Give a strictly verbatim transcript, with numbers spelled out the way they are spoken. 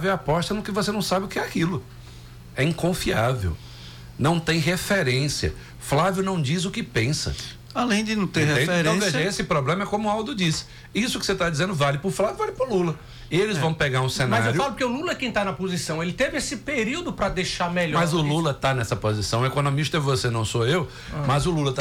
confiável é aposta no que você não sabe o que é aquilo. É inconfiável. Não tem referência. Flávio não diz o que pensa. Além de não ter Entende? referência... Então, veja, esse problema é como o Aldo disse. Isso que você está dizendo vale para o Flávio, vale para o Lula. Eles é. vão pegar um cenário... Mas eu falo que o Lula é quem está na posição. Ele teve esse período para deixar melhor. Mas o Lula está nessa posição. O economista é você, não sou eu. Ah. Mas o Lula está